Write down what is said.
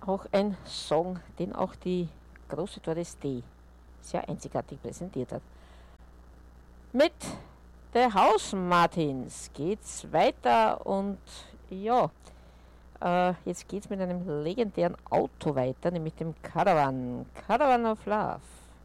auch ein Song, den auch die große Doris Day sehr einzigartig präsentiert hat. Mit The House Martins geht's weiter und ja, jetzt geht's mit einem legendären Auto weiter, nämlich dem Caravan of Love.